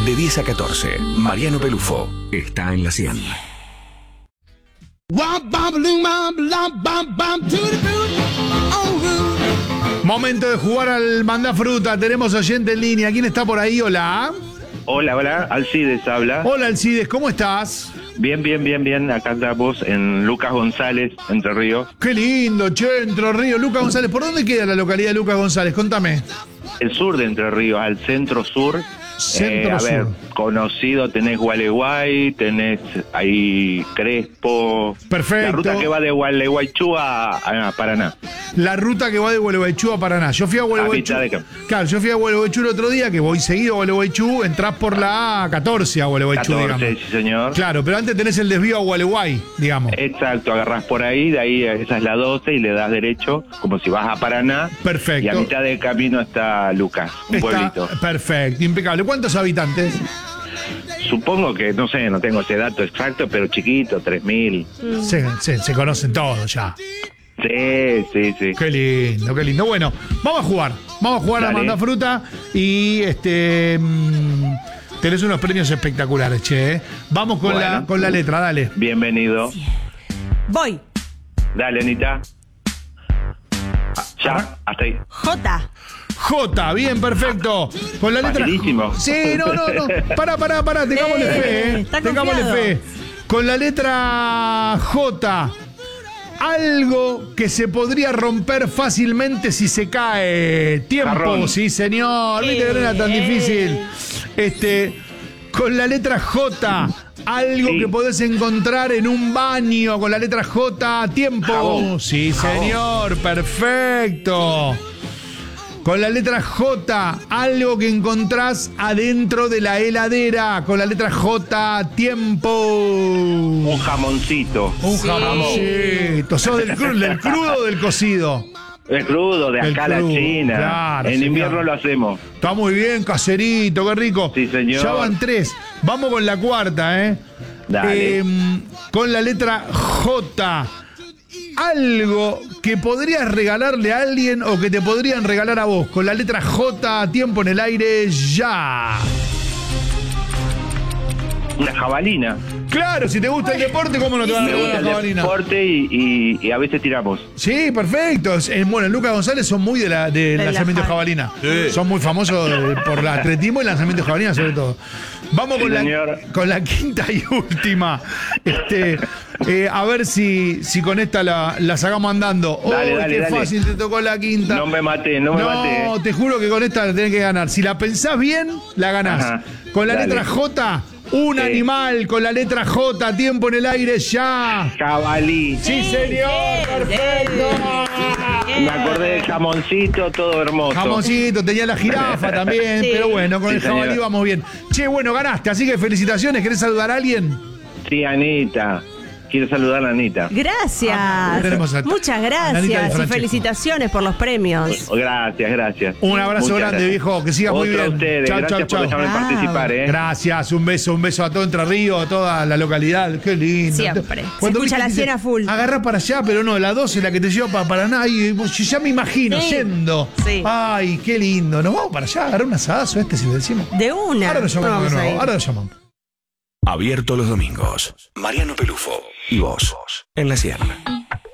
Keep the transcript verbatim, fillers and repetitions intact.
De diez a catorce, Mariano Pelufo está en la cien. Momento de jugar al Mandá Fruta. Tenemos oyente en línea. ¿Quién está por ahí? Hola. Hola, hola. Alcides habla. Hola, Alcides. ¿Cómo estás? Bien, bien, bien, bien. Acá andamos en Lucas González, Entre Ríos. Qué lindo, che, Entre Ríos. Lucas González. ¿Por dónde queda la localidad de Lucas González? Contame. El sur de Entre Ríos, al centro sur. Centro eh, a sur. ver, conocido, tenés Gualeguay, tenés ahí Crespo. Perfecto. La ruta que va de Gualeguaychú a, a Paraná. La ruta que va de Gualeguaychú a Paraná. Yo fui a Gualeguaychú. A mitad de campo. Claro, yo fui a Gualeguaychú el otro día, que voy seguido a Gualeguaychú. Entrás por la catorce a Gualeguaychú, catorce, digamos. sí, señor. Claro, pero antes tenés el desvío a Gualeguay, digamos. Exacto, agarrás por ahí, de ahí esa es la doce y le das derecho, como si vas a Paraná. Perfecto. Y a mitad del camino está Lucas, un Está pueblito. perfecto, impecable. ¿Cuántos habitantes? Supongo que, no sé, no tengo ese dato exacto, pero chiquito, tres mil. Se, se, se conocen todos ya. Sí, sí, sí. Qué lindo, qué lindo. Bueno, vamos a jugar. Vamos a jugar Dale. a Mandá Fruta y este mmm, tenés unos premios espectaculares, che. ¿eh? Vamos con, Bueno. la, con la letra, dale. Bienvenido. Voy. Dale, Anita. Ya, hasta ahí. J. J, bien, perfecto. Con la letra. Facilísimo. Sí, no, no, no. Pará, pará, pará. Tengámosle Eh, fe, ¿eh? está Tengámosle confiado. fe. Con la letra J. Algo que se podría romper fácilmente si se cae. Tiempo, Jarrón. sí, señor. Viste que no era tan Eh. difícil. Este, con la letra J. Algo Sí. que podés encontrar en un baño. Con la letra J. Tiempo. Jabón. Sí, Jabón. señor. Perfecto. Con la letra J, algo que encontrás adentro de la heladera. Con la letra J, tiempo. Un jamoncito. Un Sí. jamoncito. ¿Sos del, cru- del crudo o del cocido? Es crudo, de El acá a la crudo, China. claro, en señor. invierno lo hacemos. Está muy bien, caserito, qué rico. Sí, señor. Ya van tres. Vamos con la cuarta, ¿eh? Dale. Eh, con la letra J. Algo que podrías regalarle a alguien o que te podrían regalar a vos. Con la letra J, tiempo en el aire, ya. Una jabalina. Claro, si te gusta el deporte, ¿cómo no te van a Me gusta regalar el una jabalina? deporte y, y, y a veces tiramos. Sí, perfecto. Eh, bueno, en Lucas González son muy de la, del De la lanzamiento de jab- jabalina. Son muy famosos eh, por el atletismo y el lanzamiento de jabalina, sobre todo. Vamos Sí, con, la, señor. con la quinta y última. Este, eh, a ver si, si con esta la, la sacamos andando. Oh, Dale, dale, qué dale. fácil te tocó la quinta. No me maté, no me maté. No, te juro que con esta la tenés que ganar. Si la pensás bien, la ganás. Ajá. Con la Dale. letra J, un Sí. animal. Con la letra J, tiempo en el aire, ya. Jabalí. Sí, señor, perfecto. Me acordé del jamoncito, todo hermoso. Jamoncito, tenía la jirafa también, Sí. pero bueno, con Sí, el jabalí señor. vamos bien. Che, bueno, ganaste, así que felicitaciones. ¿Querés saludar a alguien? Sí, Anita. Quiero saludar a Anita. Gracias. Ah, tenemos a- Muchas a Nanita de gracias y Francesco. felicitaciones por los premios. Gracias, gracias. Un abrazo Muchas grande, gracias. viejo, que sigas muy Otro a bien. ustedes. Chau, Gracias chau, por chau. dejarme Ah, participar, ¿eh? Gracias, un beso, un beso a todo Entre Ríos, a toda la localidad. Qué lindo. Siempre. Se Cuando escucha viste, la dice, cien a full. Agarrá para allá, pero no, la doce, la que te lleva para Paraná. Y yo ya me imagino Sí. yendo. Sí. Ay, qué lindo. Nos vamos para allá, agarrar un asadazo este, si le decimos. De una. Ahora lo llamamos Vamos de nuevo, ahí. ahora lo llamamos. Abierto los domingos. Mariano Pelufo y vos en la cien.